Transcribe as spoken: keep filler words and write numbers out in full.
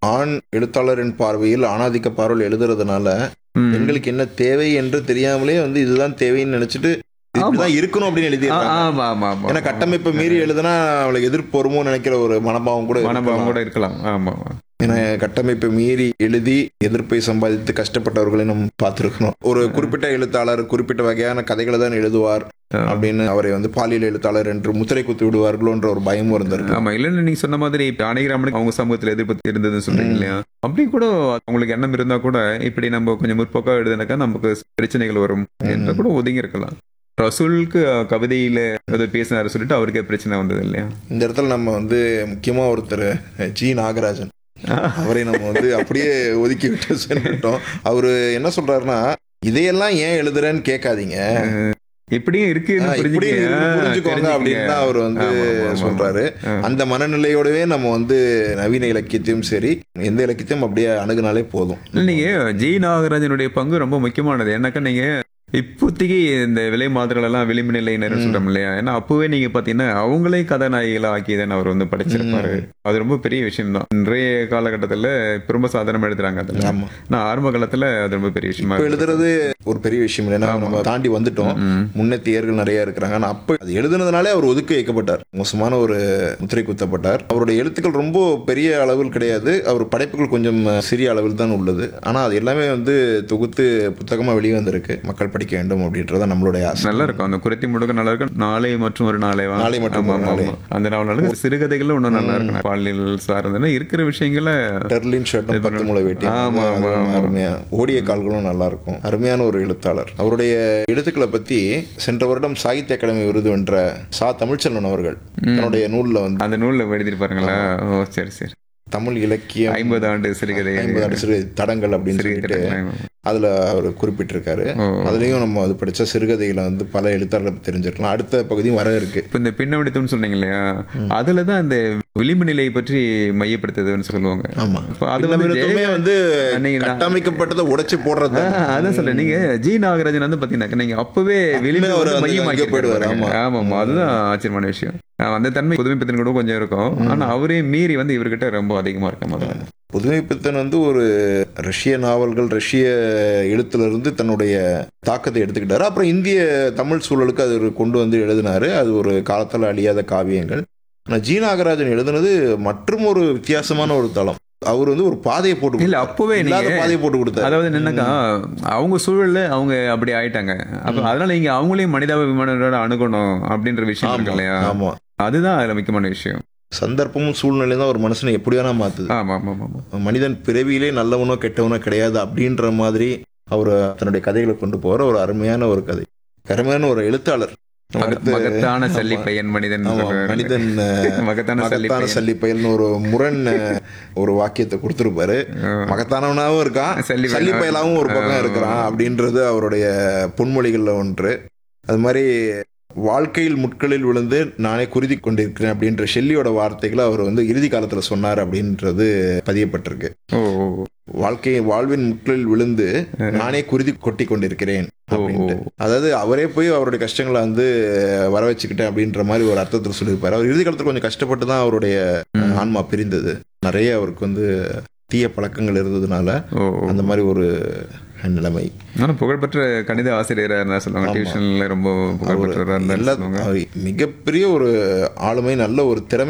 ஆண் எழுத்தாளரின் பார்வையில் ஆணாதிக்க பார்வையில் எழுதுறதுனால ம். பெண்களுக்கு என்ன தேவை என்று தெரியாமலே வந்து இதுதான் தேவைன்னு நினைச்சிட்டு இப்படிதான் இருக்கணும் அப்படின்னு ஆ, எழுதியிருக்காங்க. ஆமா ஆமா ஆமா ஏன்னா கட்டமைப்பை மீறி எழுதுனா அவளுக்கு எதிர்ப்பு வருமோன்னு நினைக்கிற ஒரு மனபாவம் கூட மனபாவம் இருக்கலாம். கூட இருக்கலாம். ஆமா ஆமா. ஏன்னா கட்டமைப்பை மீறி எழுதி எதிர்ப்பை சம்பாதித்து கஷ்டப்பட்டவர்களை நம்ம பார்த்துருக்கணும். ஒரு குறிப்பிட்ட எழுத்தாளர் குறிப்பிட்ட வகையான கதைகளை தான் எழுதுவார் ஆ. அப்படின்னு அவரை வந்து பாலியல் எழுத்தாளர் என்று முத்திரை குத்தி விடுவார்களோன்ற ஒரு பயமும் இருந்திருக்கு. ஆமா இல்லன்னு நீங்க சொன்ன மாதிரி இப்ப அணைகிராமனுக்கு அவங்க சமூகத்துல எதிர்ப்பு இருந்ததுன்னு சொல்றீங்க ம். இல்லையா? அப்படி கூட அவங்களுக்கு எண்ணம் இருந்தா கூட இப்படி நம்ம கொஞ்சம் முற்போக்கா எழுதுனாக்கா நமக்கு பிரச்சனைகள் வரும் என்று கூட ஒதுங்கி இருக்கலாம். ரசூலுக்கு கவிதையில ஏதோ பேசினாரு சொல்லிட்டு அவருக்கே பிரச்சனை வந்தது இல்லையா? இந்த இடத்துல நம்ம வந்து முக்கியமா ஒருத்தர் ஜி நாகராஜன் அவரை நம்ம வந்து அப்படியே ஒதுக்கி விட்டு சென்றுட்டோம். அவரு என்ன சொல்றாருன்னா, இதையெல்லாம் ஏன் எழுதுறேன்னு கேட்காதீங்க, இப்படியும் இருக்கு ஆ, இப்படி புரிஞ்சுக்கோங்க அப்படின்னு தான் அவர் வந்து சொல்றாரு. அந்த மனநிலையோடவே நம்ம வந்து நவீன இலக்கியத்தையும் சரி எந்த இலக்கியத்தையும் அப்படியே அணுகுனாலே போதும். நீங்க ஜி நாகராஜனுடைய பங்கு ரொம்ப முக்கியமானது. ஏன்னாக்கா நீங்க இப்போதைக்கு இந்த விலை மாதிரிகள் எல்லாம் விளிம்பு நிலையினர் சொல்றோம் இல்லையா? ஏன்னா அப்பவே நீங்க பாத்தீங்கன்னா அவங்களே கதாநாயகிகளா ஆக்கிதான் அவர் வந்து படிச்சிருப்பாரு. அது ரொம்ப பெரிய விஷயம் தான். இன்றைய காலகட்டத்துல ரொம்ப சாதாரணமா எழுதுறாங்க அதுல. ஆமா, நான் ஆரம்ப காலத்துல அது ரொம்ப பெரிய விஷயமா இப்ப எழுதுறது ஒரு பெரிய விஷயம் இல்லை. நம்ம தாண்டி வந்துட்டோம். முன்னேத்தியர்கள் நிறைய இருக்கிறாங்க. ஆனா அப்ப அது எழுதுனதுனாலே அவர் ஒதுக்கி வைக்கப்பட்டார். மோசமான ஒரு முத்திரை குத்தப்பட்டார். அவருடைய எழுத்துக்கள் ரொம்ப பெரிய அளவில் கிடையாது. அவர் படைப்புகள் கொஞ்சம் சிறிய அளவில் தான் உள்ளது. ஆனா அது எல்லாமே வந்து தொகுத்து புத்தகமா வெளியே வந்திருக்கு. மக்கள் படிக்க வேண்டும் அப்படின்றத நம்மளுடைய ஆசை. நல்லா இருக்கும். அந்த குறைத்தி முடுக்க நல்லா இருக்கும். நாளை மற்றும் ஒரு நாளை வா. நாளை மற்றும் ஒரு நாளை. அந்த நாவல் சிறுகதைகளும் இன்னும் நல்லா இருக்கும். பாலியல் சார்ந்தன இருக்கிற விஷயங்களை டெர்லின் ஷர்ட்டும் பத்து முளை வேட்டி ஆமா, ஆமா, ஆமா. அருமையா ஓடிய கால்களும் நல்லா இருக்கும். அருமையான ஒரு எழுத்தாளர். அவருடைய எழுத்துக்களை பத்தி சென்ற வருடம் சாகித்ய அகாடமி விருது வென்ற சா தமிழ்ச்செல்வன் அவர்கள் தன்னுடைய நூல்ல வந்து அந்த நூல்ல எழுதிருப்பாருங்களா? ஓ சரி சரி. தமிழ் இலக்கியம் ஐம்பது ஆண்டு சிறுகதை ஐம்பது ஆண்டு சிறுகதை தடங்கள் அப்படின்னு சொல்லிட்டு அதுல அவர் குறிப்பிட்டிருக்காரு. அதுலயும் நம்ம அது படிச்ச சிறுகதையில வந்து பல எழுத்தாளர்கள் தெரிஞ்சிருக்கலாம். அடுத்த பகுதியும் வர இருக்கு. இப்ப இந்த பின்னவடித்தம்னு சொன்னீங்க இல்லையா? அதுலதான் இந்த விளிம்பு நிலையை பற்றி மையப்படுத்துதுன்னு சொல்லுவாங்க. ஆமா, அது வந்து வந்து கட்டமைக்கப்பட்டதை உடைச்சு போடுறது. அதான் சொல்றேன். நீங்க ஜி நாகராஜன் வந்து பாத்தீங்கன்னா நீங்க அப்பவே விளிம்பு மையமாக்கி போயிடுவாரு. ஆமா, அதுதான் ஆச்சரியமான விஷயம். அந்த தன்மை புதுமைப்பித்தன் கூட கொஞ்சம் இருக்கும். ஆனா அவரே மீறி வந்து இவர்கிட்ட ரொம்ப அதிகமா இருக்க மாதிரி. புதுமைப்பித்தன் வந்து ஒரு ரஷ்ய நாவல்கள் ரஷ்ய எழுத்துல தன்னுடைய தாக்கத்தை எடுத்துக்கிட்டாரு. அப்புறம் இந்திய தமிழ் சூழலுக்கு அது கொண்டு வந்து எழுதினாரு. அது ஒரு காலத்தில் அழியாத காவியங்கள். ஆனால் ஜி நாகராஜன் எழுதுனது மற்றும் ஒரு வித்தியாசமான ஒரு தளம். அவர் வந்து ஒரு பாதையை போட்டு இல்ல அப்பவே இல்லாத பாதையை போட்டு கொடுத்தாரு. அதாவது என்னன்னாக்கா அவங்க சூழல்ல அவங்க அப்படி ஆயிட்டாங்க. அப்ப அதனால இங்க அவங்களையும் மனிதாபிமானோட அணுகணும் அப்படின்ற விஷயம் இருக்கு இல்லையா? ஆமா, அதுதான் அதுல முக்கியமான விஷயம். சந்தர்ப்பமும் சூழ்நிலையும் தான் ஒரு மனுஷனை எப்படி வேணா மாத்துது. ஆமா ஆமா ஆமா. மனிதன் பிறவியிலே நல்லவனோ கெட்டவனோ கிடையாது அப்படின்ற மாதிரி அவர் தன்னுடைய கதைகளை கொண்டு போற ஒரு அருமையான ஒரு கதை. அருமையான ஒரு எழுத்தாளர். மகத்தான சல்லி பையன் மனிதன் மனிதன் மகத்தான சல்லி பையன் ஒரு முரண் ஒரு வாக்கியத்தை கொடுத்திருப்பாரு. மகத்தானவனாவும் இருக்கான், சல்லி பயலாவும் ஒரு பக்கம் இருக்கிறான் அப்படின்றது அவருடைய பொன்மொழிகள்ல ஒன்று. அது மாதிரி வாழ்க்கையில் முட்களில் விழுந்து நானே குருதி கொண்டிருக்கிறேன் அப்படின்ற ஷெல்லியோட வார்த்தைகளை அவர் வந்து இறுதி காலத்துல சொன்னார் அப்படின்றது பதியப்பட்டிருக்கு. வாழ்க்கை வாழ்வின் முட்களில் விழுந்து நானே குருதி கொட்டி கொண்டிருக்கிறேன் அப்படின்ட்டு. அதாவது அவரே போய் அவருடைய கஷ்டங்களை வந்து வர வச்சுக்கிட்டேன் அப்படின்ற மாதிரி ஒரு அர்த்தத்தில் சொல்லியிருப்பாரு. அவர் இறுதி காலத்துல கொஞ்சம் கஷ்டப்பட்டு தான் அவருடைய ஆன்மா பிரிந்தது. நிறைய அவருக்கு வந்து தீய பழக்கங்கள் இருந்ததுனால அந்த மாதிரி ஒரு நிலைமை. ஆனா புகழ்பெற்ற கணித ஆசிரியராக சொல்லுவாங்க. டியூஷன்ல ரொம்ப புகழ்பெற்றவராக இருந்தார். மிகப்பெரிய ஒரு ஆளுமை, நல்ல ஒரு திறமை